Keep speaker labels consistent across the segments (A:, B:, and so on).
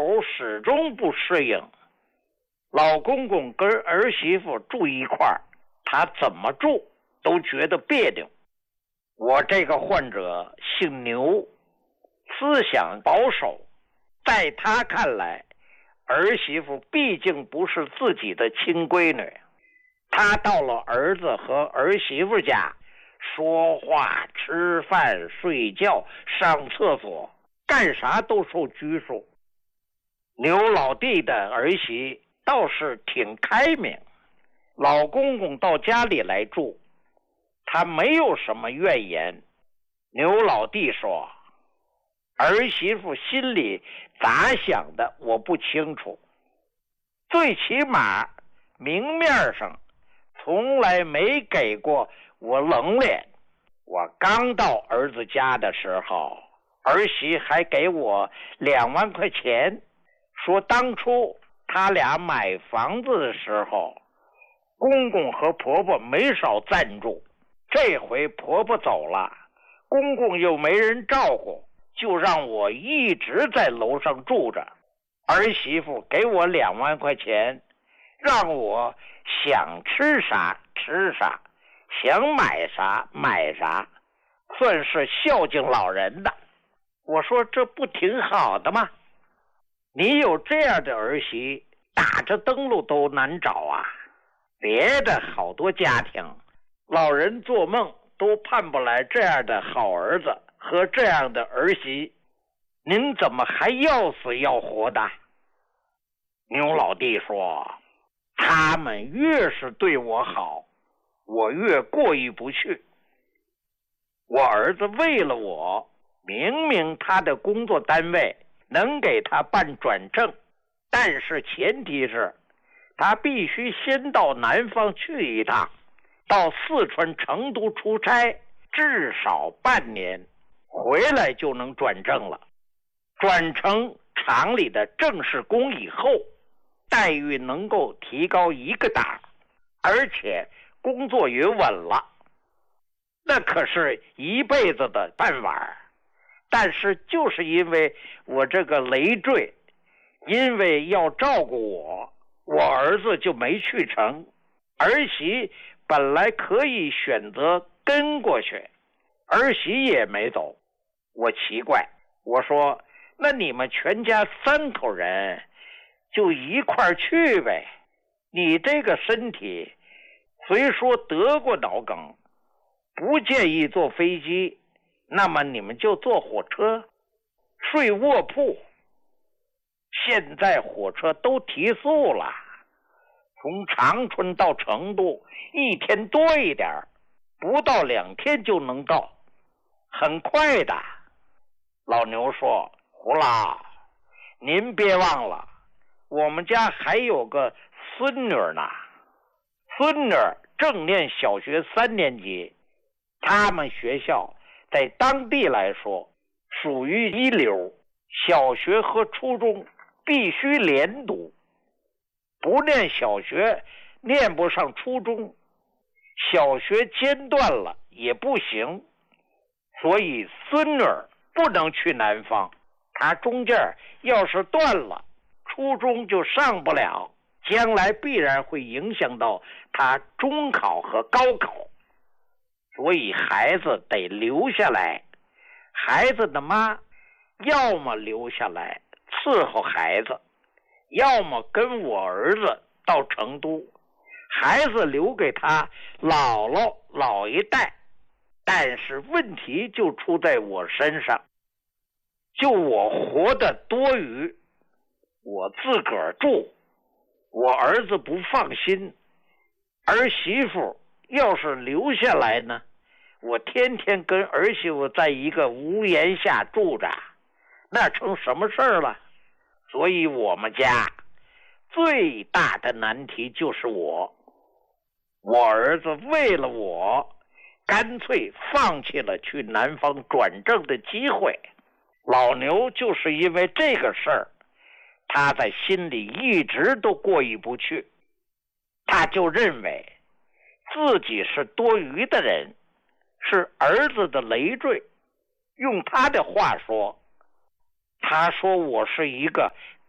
A: 头始终不适应。老公公跟儿媳妇住一块儿，他怎么住都觉得别扭。我这个患者姓牛，思想保守，在他看来，儿媳妇毕竟不是自己的亲闺女。他到了儿子和儿媳妇家，说话、吃饭、睡觉、上厕所，干啥都受拘束。牛老弟的儿媳倒是挺开明，老公公到家里来住，他没有什么怨言。牛老弟说，儿媳妇心里咋想的我不清楚，最起码明面上从来没给过我冷脸。我刚到儿子家的时候，儿媳还给我2万块钱，说当初他俩买房子的时候，公公和婆婆没少赞助，这回婆婆走了，公公又没人照顾，就让我一直在楼上住着。儿媳妇给我2万块钱，让我想吃啥吃啥，想买啥买啥，算是孝敬老人的。我说这不挺好的吗？你有这样的儿媳，打着灯笼都难找啊！别的好多家庭，老人做梦都盼不来这样的好儿子和这样的儿媳，您怎么还要死要活的？牛老弟说，他们越是对我好，我越过意不去。我儿子为了我，明明他的工作单位能给他办转正，但是前提是他必须先到南方去一趟，到四川成都出差，至少半年，回来就能转正了。转成厂里的正式工以后，待遇能够提高1个档，而且工作也稳了，那可是一辈子的饭碗。但是就是因为我这个累赘，因为要照顾我儿子就没去成。儿媳本来可以选择跟过去，儿媳也没走。我奇怪，我说那你们全家3口人就一块儿去呗。你这个身体虽说得过脑梗，不建议坐飞机，那么你们就坐火车，睡卧铺。现在火车都提速了，从长春到成都1天多一点，不到2天就能到，很快的。老牛说，胡老，您别忘了，我们家还有个孙女呢，孙女正念小学3年级，他们学校在当地来说属于一流，小学和初中必须连读，不念小学念不上初中，小学间断了也不行，所以孙女不能去南方，她中间要是断了，初中就上不了，将来必然会影响到她中考和高考，所以孩子得留下来。孩子的妈要么留下来伺候孩子，要么跟我儿子到成都，孩子留给他姥姥老一代。但是问题就出在我身上，就我活得多余，我自个儿住，我儿子不放心，儿媳妇要是留下来呢，我天天跟儿媳妇在一个屋檐下住着，那成什么事儿了？所以我们家最大的难题就是我儿子为了我，干脆放弃了去南方转正的机会。老牛就是因为这个事儿，他在心里一直都过意不去，他就认为自己是多余的人，是儿子的累赘。用他的话说，他说我是一个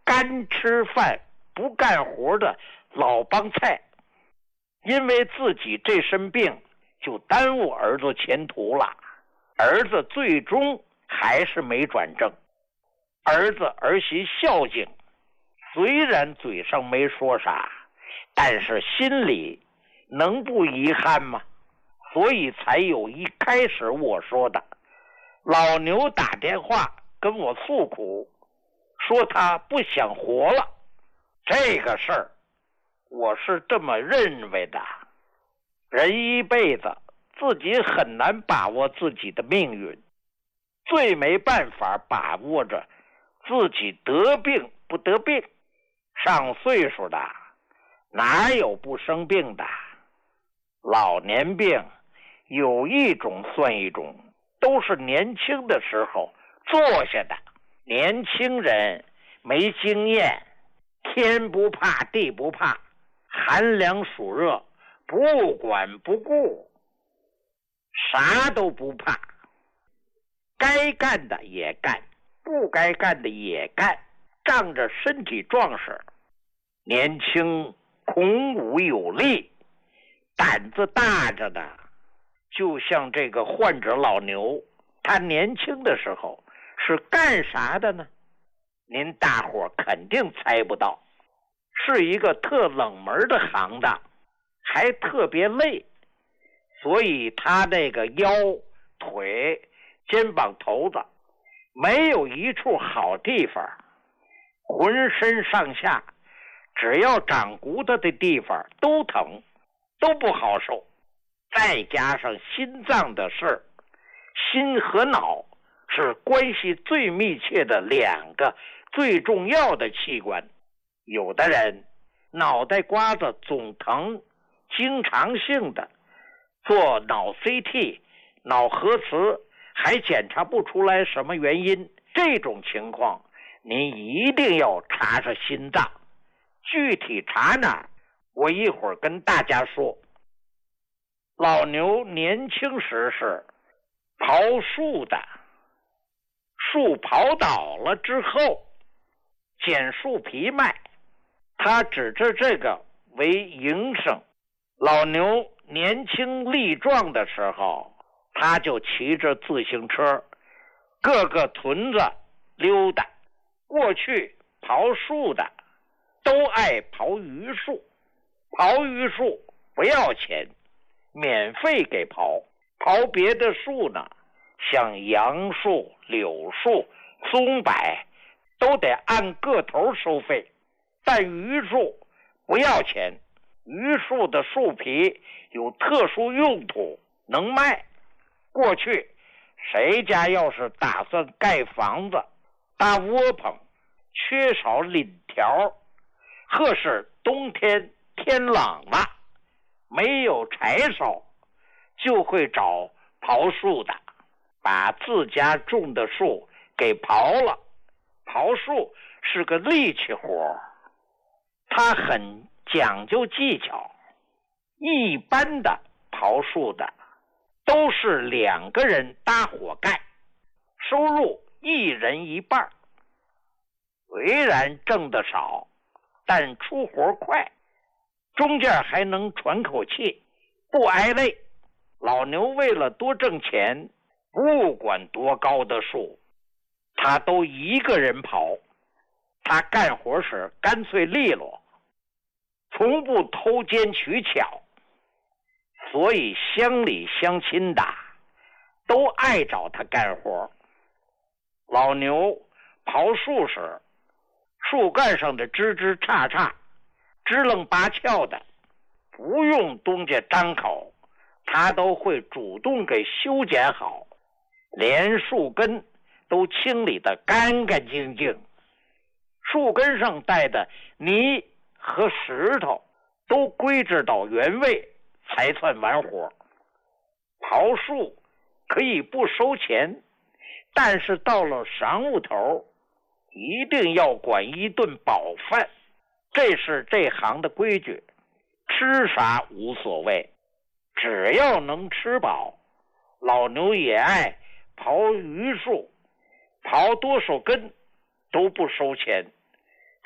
A: 干吃饭不干活的老帮菜，因为自己这身病就耽误儿子前途了。儿子最终还是没转正，儿子儿媳孝敬，虽然嘴上没说啥，但是心里能不遗憾吗？所以才有一开始我说的，老牛打电话跟我诉苦，说他不想活了。这个事儿我是这么认为的，人一辈子自己很难把握自己的命运，最没办法把握着自己得病不得病。上岁数的哪有不生病的？老年病有一种算一种，都是年轻的时候做下的。年轻人没经验，天不怕地不怕，寒凉暑热不管不顾，啥都不怕，该干的也干，不该干的也干，仗着身体壮实，年轻孔武有力，胆子大着的。就像这个患者老牛，他年轻的时候是干啥的呢？您大伙肯定猜不到，是一个特冷门的行当，还特别累，所以他那个腰、腿、肩膀、头子没有一处好地方，浑身上下只要长骨头的地方都疼，都不好受。再加上心脏的事儿，心和脑是关系最密切的两个最重要的器官。有的人脑袋瓜子总疼，经常性的做脑 CT、脑核磁还检查不出来什么原因，这种情况您一定要查查心脏。具体查哪儿，我一会儿跟大家说。老牛年轻时是刨树的，树刨倒了之后捡树皮卖，他指着这个为营生。老牛年轻力壮的时候，他就骑着自行车各个屯子溜达。过去刨树的都爱刨榆树，刨榆树不要钱，免费给刨。刨别的树呢，像杨树、柳树、松柏都得按个头收费，但榆树不要钱。榆树的树皮有特殊用途，能卖。过去谁家要是打算盖房子、搭窝棚，缺少檩条，或是冬天天冷了没有柴烧，就会找刨树的，把自家种的树给刨了。刨树是个力气活，它很讲究技巧。一般的刨树的都是两个人搭伙干，收入一人一半。虽然挣得少，但出活快，中间还能喘口气，不挨累。老牛为了多挣钱，不管多高的树他都一个人刨。他干活时干脆利落，从不偷奸取巧，所以乡里乡亲的都爱找他干活。老牛刨树时，树干上的枝枝杈杈支棱八翘的，不用东家张口，他都会主动给修剪好，连树根都清理得干干净净，树根上带的泥和石头都归置到原位，才算完活。刨树可以不收钱，但是到了晌午头一定要管一顿饱饭，这是这行的规矩。吃啥无所谓，只要能吃饱。老牛也爱刨榆树，刨多少根都不收钱，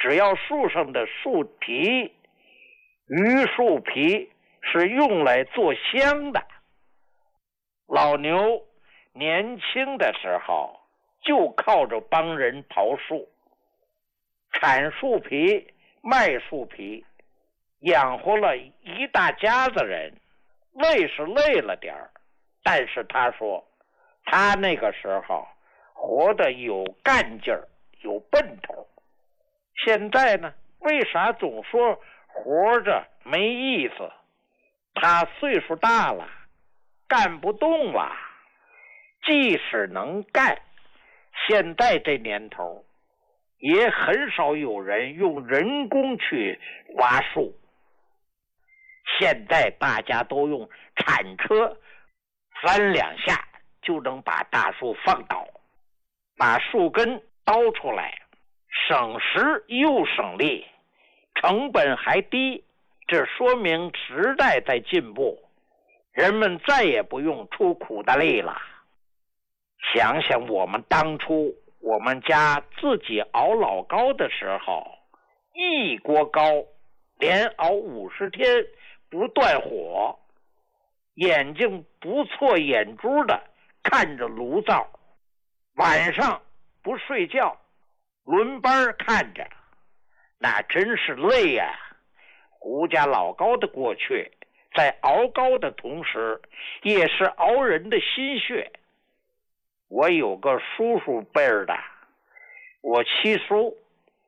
A: 只要树上的树皮、榆树皮是用来做香的。老牛年轻的时候就靠着帮人刨树、砍树皮、卖树皮，养活了一大家子人。累是累了点儿，但是他说他那个时候活得有干劲儿，有奔头。现在呢，为啥总说活着没意思？他岁数大了，干不动了。即使能干，现在这年头也很少有人用人工去挖树。现在大家都用铲车3-2下就能把大树放倒，把树根叨出来，省时又省力，成本还低。这说明时代在进步，人们再也不用出苦大力了。想想我们当初我们家自己熬老糕的时候，一锅糕连熬50天不断火，眼睛不错眼珠的看着炉灶，晚上不睡觉，轮班看着，那真是累呀。胡家老高的过去，在熬糕的同时，也是熬人的心血。我有个叔叔辈儿的，我七叔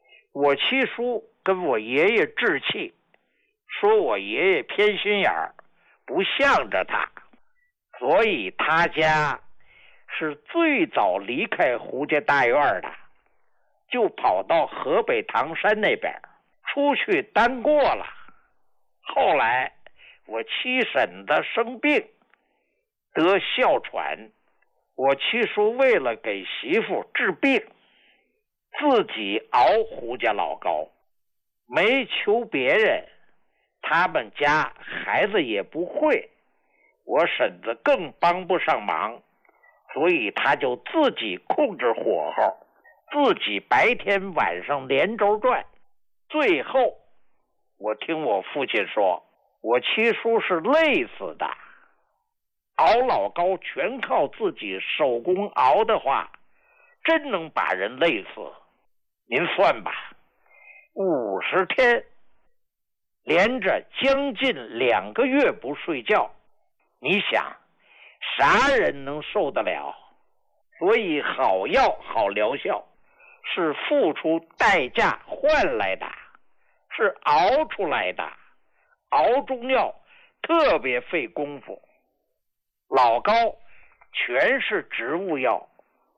A: 跟我爷爷置气，说我爷爷偏心眼儿，不向着他，所以他家是最早离开胡家大院的，就跑到河北唐山那边出去单过了。后来我七婶子生病得哮喘，我七叔为了给媳妇治病，自己熬胡家老糕，没求别人。他们家孩子也不会，我婶子更帮不上忙，所以他就自己控制火候，自己白天晚上连轴转。最后我听我父亲说，我七叔是累死的。熬老糕全靠自己手工熬的话，真能把人累死。您算吧，50天连着将近2个月不睡觉，你想啥人能受得了？所以好药好疗效是付出代价换来的，是熬出来的。熬中药特别费功夫，老高全是植物药，